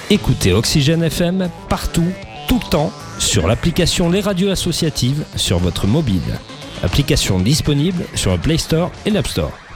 Écoutez Oxygène FM partout, tout le temps, sur l'application Les Radios Associatives sur votre mobile. Application disponible sur le Play Store et l'App Store.